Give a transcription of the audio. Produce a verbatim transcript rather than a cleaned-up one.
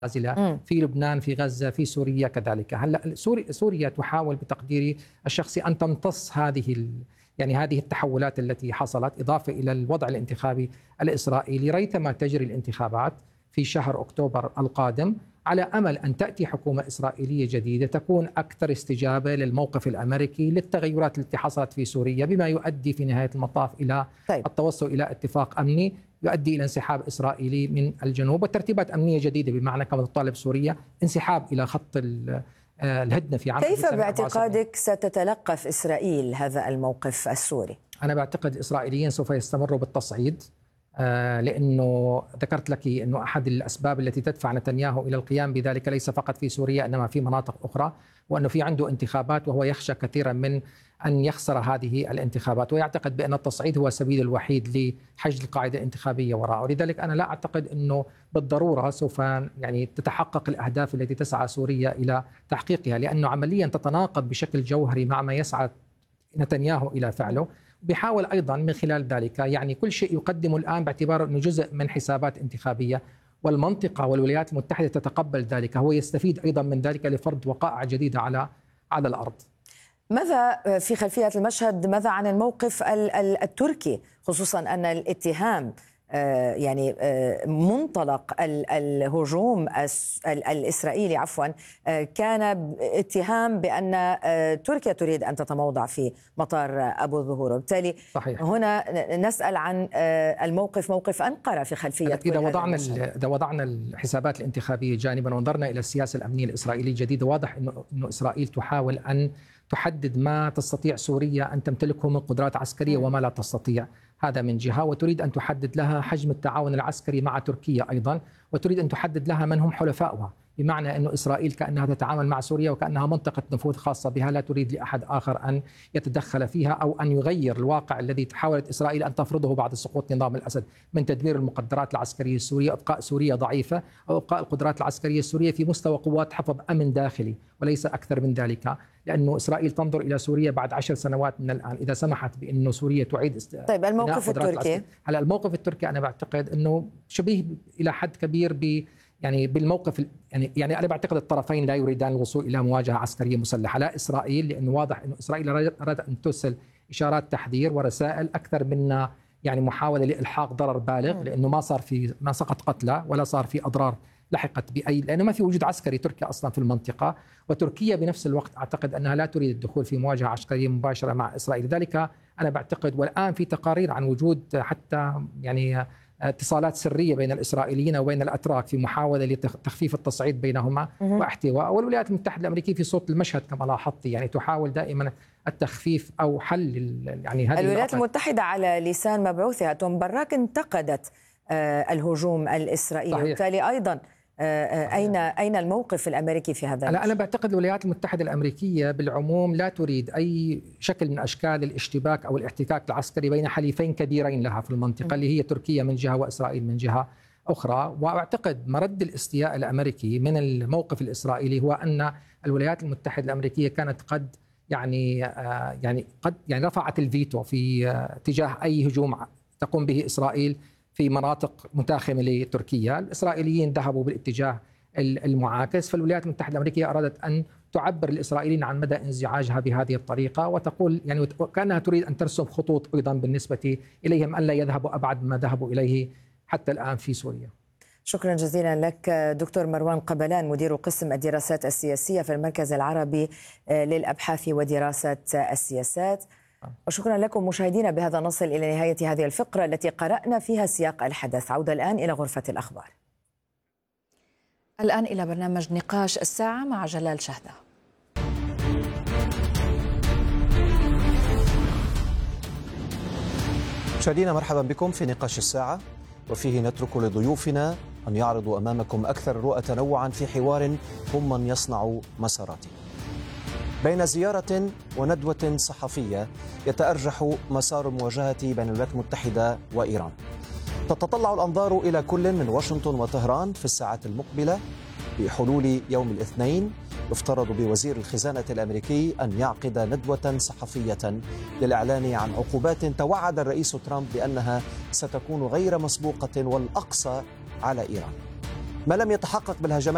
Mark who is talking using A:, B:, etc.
A: في لبنان، في غزة، في سوريا كذلك. هلا سوريا, سوريا تحاول بتقديري الشخصي أن تمتص هذه يعني هذه التحولات التي حصلت، إضافة إلى الوضع الانتخابي الإسرائيلي، ريثما تجري الانتخابات في شهر أكتوبر القادم، على أمل أن تأتي حكومة إسرائيلية جديدة تكون أكثر استجابة للموقف الأمريكي للتغيرات التي حصلت في سوريا، بما يؤدي في نهاية المطاف إلى طيب. التوصل إلى اتفاق أمني يؤدي إلى انسحاب إسرائيلي من الجنوب وترتيبات أمنية جديدة، بمعنى كما تطالب سوريا انسحاب إلى خط الهدنة في عام.
B: كيف باعتقادك ستتلقف إسرائيل هذا الموقف السوري؟
A: أنا بعتقد الإسرائيليين سوف يستمروا بالتصعيد، لأنه ذكرت لك أنه أحد الأسباب التي تدفع نتنياهو إلى القيام بذلك ليس فقط في سوريا إنما في مناطق أخرى، وأنه في عنده انتخابات وهو يخشى كثيرا من أن يخسر هذه الانتخابات، ويعتقد بأن التصعيد هو السبيل الوحيد لحشد القاعدة الانتخابية وراءه. لذلك أنا لا أعتقد أنه بالضرورة سوف يعني تتحقق الأهداف التي تسعى سوريا إلى تحقيقها، لأنه عمليا تتناقض بشكل جوهري مع ما يسعى نتنياهو إلى فعله. بيحاول أيضا من خلال ذلك يعني كل شيء يقدمه الآن باعتباره أنه جزء من حسابات انتخابية، والمنطقة والولايات المتحدة تتقبل ذلك، هو يستفيد أيضا من ذلك لفرض وقائع جديدة على على الأرض.
B: ماذا في خلفية المشهد، ماذا عن الموقف التركي، خصوصا أن الاتهام يعني منطلق الهجوم الإسرائيلي عفوا كان اتهام بأن تركيا تريد أن تتموضع في مطار أبو الظهور، وبالتالي صحيح. هنا نسأل عن الموقف، موقف أنقرة في خلفية.
A: إذا وضعنا إذا وضعنا الحسابات الانتخابية جانبا ونظرنا إلى السياسة الأمنية الإسرائيلية الجديدة، واضح إنه إنه إسرائيل تحاول أن تحدد ما تستطيع سوريا أن تمتلكه من قدرات عسكرية وما لا تستطيع، هذا من جهة، وتريد أن تحدد لها حجم التعاون العسكري مع تركيا أيضا، وتريد أن تحدد لها من هم حلفاؤها، بمعنى أن إسرائيل كأنها تتعامل مع سوريا وكأنها منطقة نفوذ خاصة بها، لا تريد لأحد آخر أن يتدخل فيها أو أن يغير الواقع الذي حاولت إسرائيل أن تفرضه بعد سقوط نظام الأسد من تدمير المقدرات العسكرية السورية، إبقاء سوريا ضعيفة أو إبقاء القدرات العسكرية السورية في مستوى قوات حفظ أمن داخلي وليس أكثر من ذلك، لأنه إسرائيل تنظر إلى سوريا بعد عشر سنوات من الآن إذا سمحت بأنه سوريا تعيد است...
B: طيب الموقف التركي.
A: هلا الموقف التركي أنا بعتقد أنه شبيه إلى حد كبير ب يعني بالموقف يعني يعني انا بعتقد الطرفين لا يريدان الوصول الى مواجهه عسكريه مسلحه، لا اسرائيل لانه واضح انه اسرائيل ارادت ان ترسل اشارات تحذير ورسائل اكثر من يعني محاوله لالحاق ضرر بالغ، لانه ما صار في ما سقط قتلى ولا صار في اضرار لحقت باي، لانه ما في وجود عسكري تركي اصلا في المنطقه، وتركيا بنفس الوقت اعتقد انها لا تريد الدخول في مواجهه عسكريه مباشره مع اسرائيل. لذلك انا بعتقد، والان في تقارير عن وجود حتى يعني اتصالات سرية بين الإسرائيليين وبين الأتراك في محاولة لتخفيف التصعيد بينهما واحتواء، والولايات المتحدة الأمريكية في صوت المشهد كما لاحظت يعني تحاول دائما التخفيف أو حل يعني هذه
B: الولايات المتحدة على لسان مبعوثها توم براك انتقدت الهجوم الإسرائيلي، وبالتالي أيضا أين أين الموقف الأمريكي في هذا؟
A: أنا بعتقد الولايات المتحدة الأمريكية بالعموم لا تريد أي شكل من أشكال الاشتباك أو الاحتكاك العسكري بين حليفين كبيرين لها في المنطقة اللي هي تركيا من جهة وإسرائيل من جهة أخرى. وأعتقد مرد الاستياء الأمريكي من الموقف الإسرائيلي هو أن الولايات المتحدة الأمريكية كانت قد يعني يعني قد يعني رفعت الفيتو في تجاه أي هجوم تقوم به إسرائيل في مناطق متاخمة لتركيا. الإسرائيليين ذهبوا بالاتجاه المعاكس، فالولايات المتحدة الأمريكية أرادت أن تعبر الإسرائيليين عن مدى انزعاجها بهذه الطريقة، وتقول يعني كأنها تريد أن ترسم خطوط أيضا بالنسبة إليهم أن لا يذهبوا أبعد ما ذهبوا إليه حتى الآن في سوريا.
B: شكرا جزيلا لك دكتور مروان قبلان، مدير قسم الدراسات السياسية في المركز العربي للأبحاث ودراسة السياسات. وشكرا لكم مشاهدينا، بهذا نصل إلى نهاية هذه الفقرة التي قرأنا فيها سياق الحدث. عودة الآن إلى غرفة الأخبار. الآن إلى برنامج نقاش الساعة مع جلال شهدة.
C: مشاهدينا مرحبا بكم في نقاش الساعة، وفيه نترك لضيوفنا أن يعرضوا أمامكم أكثر الرؤى تنوعا في حوار هم من يصنع مساراته. بين زيارة وندوة صحفية يتأرجح مسار المواجهة بين الولايات المتحدة وإيران. تتطلع الأنظار إلى كل من واشنطن وطهران في الساعات المقبلة بحلول يوم الاثنين. يفترض بوزير الخزانة الأمريكي أن يعقد ندوة صحفية للإعلان عن عقوبات توعد الرئيس ترامب بأنها ستكون غير مسبوقة والأقصى على إيران. ما لم يتحقق بالهجمات